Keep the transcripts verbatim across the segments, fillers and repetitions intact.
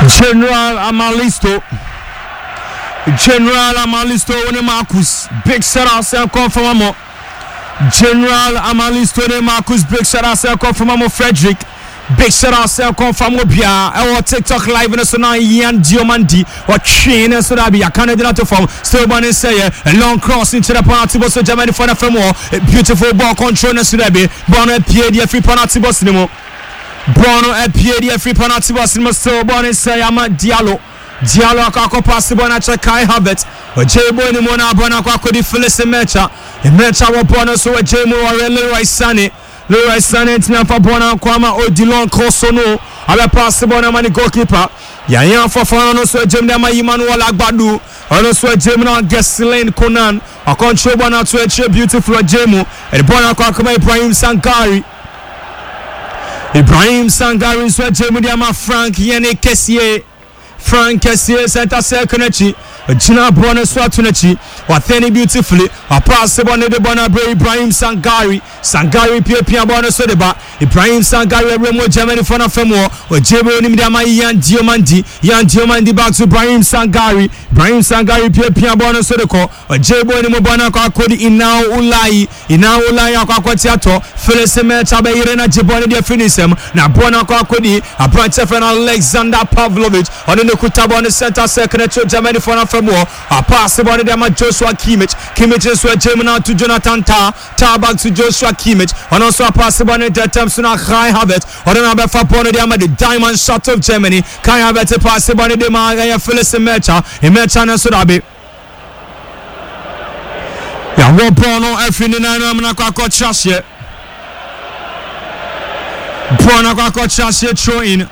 General Amalisto. General Amalisto ne Marcus. Big shout out say come from Amo. General Amalisto ne Marcus. Big shout out say come from Amo Frederick. Big shout out say come from Obia. Our TikTok live in so now Ian Diomandi or train so that be a candidate to form. Still one say a long cross into the penalty box so Germany for the more beautiful ball control so that be Bono Pierre the free penalty box anymore. Bono Pierre the free penalty box anymore. Still one say I'm a Diallo. Diallo akako pass the ball na Kai Havertz. Ojebo ni mona bona kwa kodi Phyllis Mecha. Mecha wo Bono so Ojemo or Leroy Sané. Leroy Sané tina fa bona kwama Odilon Kosono. Abe pass the ball na mani goalkeeper. Ya yan for no so Jem na Emmanuel Agbadu. Ono so Jem na Ghislaine Konan. A control bona to a beautiful Jemu. E bona kwa kama Ibrahim Sangari. Ibrahim Sangari so Jemu dia ma Frank Yene Kessié. Frank Kessié center circle Gina Bona Swatunachi, Watheni beautifully, a pass the bonnet de Bonabre, Ibrahim Sangari, Sangari Pia Pia Bona Sodeba, Ibrahim Sangari, Remo Germany for a Femo, or Jebo Nimidama Yan Diomandi, Yan Diomandi back to Ibrahim Sangari, Ibrahim Sangari Pia Pia Bona Sodeko, or Jebo Nimobana Kakodi in now Ulai, in now Ulai Akakwatiato, Phyllis Metabe Irena Jeboni de Finisem, now Bona Kakodi, a bright Stefan Alexander Pavlovich, or the Kutabona center circle Germany for a more a pass about them Joshua Kimmich. Kimmich is where German to Jonathan Ta. Ta back to Joshua Kimmich. And also a pass about it that time soon Kai Havertz. Or another for them the diamond shot of Germany. Kai Havertz a pass about it. They Phyllis Mecha. Mecha and Sudabi. Yeah, what Bono every nine I'm not quite chassis. Bono quite chassis throw in.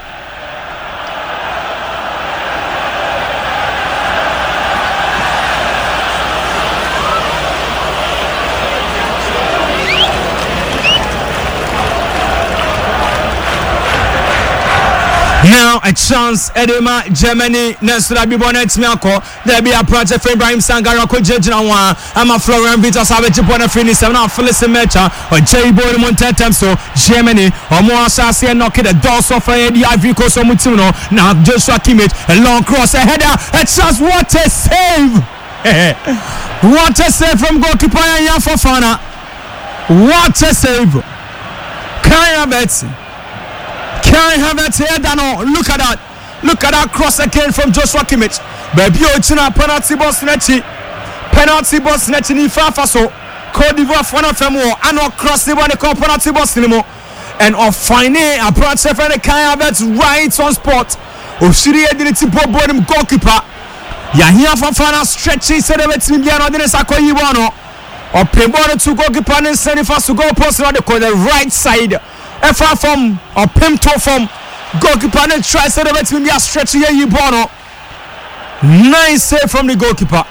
Now a chance Edema Germany Nesra be bonnet Miako. There be a project for Ibrahim Sangara ko Jejina one. I'm a Florian Vitas have a Bona finish and now Phyllis Mecha or J Boy Montetem so Germany or more Sassi and knock it the doors off a the Ivory Coast or Mutuno. Now Joshua Kimmich a long cross a header. A chance what a save. What a save from goalkeeper Yan Fofana. What a save. Kai Havertz. Kai Havertz here, Dano. Look at that. Look at that cross again from Joshua Kimmich. Baby, Ochina penalty box nechi. Penalty box nechi ni Fafaso. Cote d'Ivoire for no femo. And no cross the one the penalty box anymore. And of fine a project for the Kai Havertz right on spot. Oshiri editi bobo him goalkeeper. Ya here for final stretching said it to me and Odinese Akoyiwano. Or Pembono to goalkeeper and send it fast to go post on the right side. F R from or Pimto from goalkeeper and try to let me be stretch here you Bono. Nice save from the goalkeeper.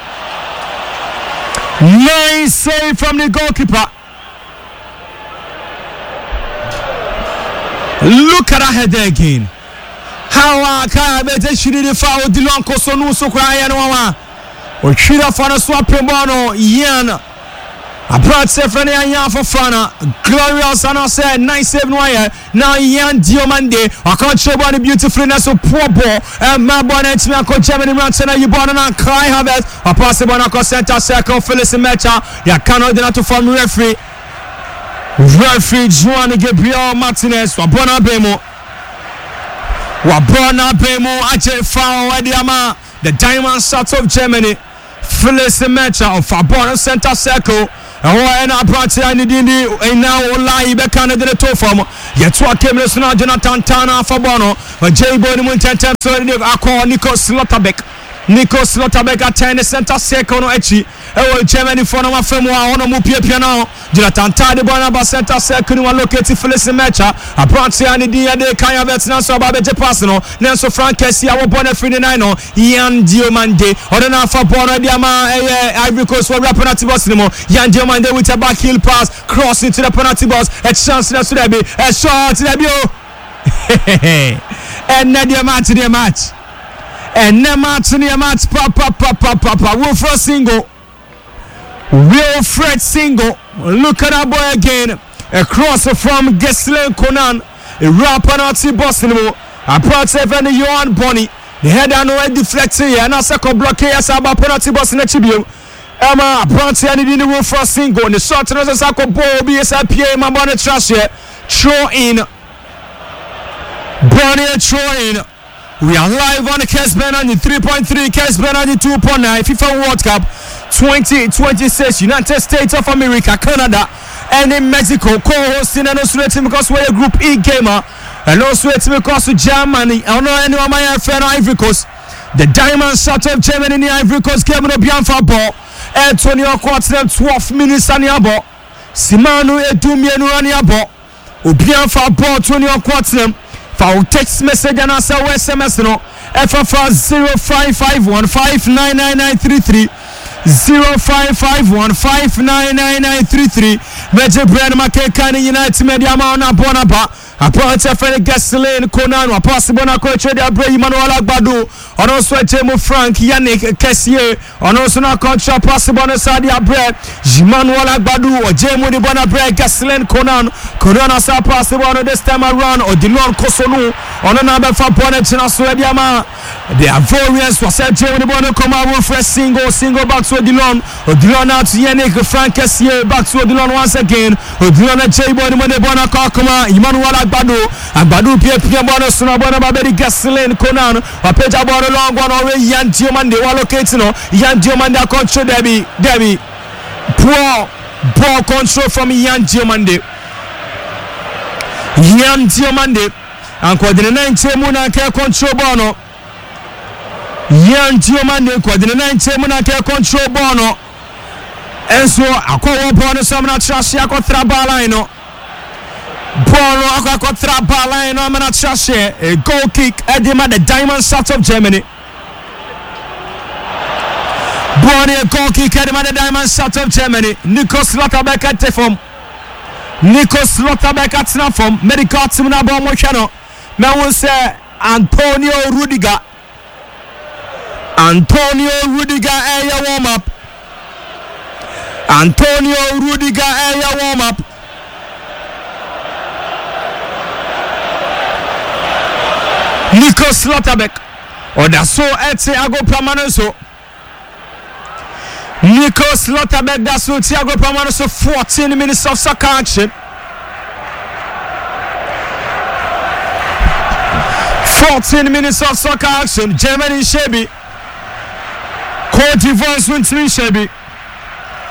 Nice save from the goalkeeper. Look at that header again. How can I should the foul Dilon Kosonu so cry and one. Or should have found a swap Bono Yan. A brought Stephanie and Yan for Fana. Glorious and I said nice save wire. Now Yan Diomande. I can't show about the beautifulness of poor ball. And my bonnet me I could Germany Mountain you born and Kai Havertz. A pass the ball across center circle Phyllis Mecha. Ya cannot not to form referee. Referee Juan Gabriel Martinez. Wabona Bemo. Wabona Bemo. Ache foul Ediama. The diamond shot of Germany. Phyllis Mecha of Fabona center circle. And I brought you in the now lie back under the toe from yet what came to Jonathan Tana for Bono, but J Boy Muntetem so I call Nico Slotterbeck. Nico Slotterbeck at ten center second Echi. Oh, Germany for no film on a Mupia piano. Jonathan Tadi Bonaba center second one located Phyllis Mecha. I brought you in the D A Kai Havertz now so Babe Personal. Nelson Frank Kessie, our bonnet free the nine on Yan Diomande. Or the Nafa Bono Diama Ivory Coast for a penalty box anymore. Yan Diomande with a back heel pass, cross into the penalty box. A chance to the be a shot to the bio. And Nadia match to the match. And the match to the match. Papa, papa, papa. Wilfred single. Wilfred single. Look at that boy again. A cross from Ghislaine Konan. A raw penalty box anymore. approach even Johan Bonny. The header no deflecting here. And also block here. Saba penalty box in the Chibium. Emma approach and in the roof for a single. The shot and also Sako ball. B S I P A. My bonnet trash here. Throw in. Bonny throw in. We are live on the Kesben on the three point three, Kesben on the two point nine, FIFA World Cup twenty twenty-six, United States of America, Canada, and in Mexico, co-hosting and also team because we're a Group E gamer, and also a team because of Germany, and anyone my friend Ivory Coast, the Diamond Shot of Germany in the Ivory Coast game of Bianfa ball, Antonio Quartz, twelve minutes on the ball, Simano Edumienu on the ball, Bianfa ball, Antonio Quartz. For text message and also S M S no F F R zero five five one five nine nine nine three three zero five five one five nine nine nine three three Major Brand Makekani United Media Mauna Bonaba apart of any Gasoline Conan or possible na coach the Abraham Emmanuel Agbado and also Jemo Frank Yannick Kessier and also na contra possible na Saudi Abraham Emmanuel Agbado or Jemo the Bonabra Gasoline Conan Conan as a possible this time around or Dilon Kosonu on another for Bonnet and also Diama they are various was said Jemo the Bonnet come out for a single single back to Dilon or Dilon out to Yannick Frank Kessier back to Dilon once again or Dilon Jemo the Bonnet come Emmanuel Agbado Agbado pia pia bono suna bono babedi Gasoline Conan or Peter bono long one or Yan Diomande wa locate no Yan Diomande control Debbie Debbie poor ball control from Yan Diomande Yan Diomande and coordinate Muna care control bono Yan Diomande coordinate Muna care control bono and so akwa bono samna trash ya kontra bala ino Bono akwa bala ino amana trash a goal kick edema the Diamond Shot of Germany. Bono a goal kick edema the Diamond Shot of Germany. Nico Slotterbeck at the form. Nico Slotterbeck at the form. Medical team na bomb channel. Man will say Antonio Rudiger. Antonio Rudiger area warm up. Antonio Rudiger area warm up. Nico Slotterbeck. Or that's so at Thiago Pamanoso. Nico Slotterbeck, that's so Thiago Pamanoso. fourteen minutes of soccer action. fourteen minutes of soccer action. Germany Shebi. Cote d'Ivoire Swinton Shebi.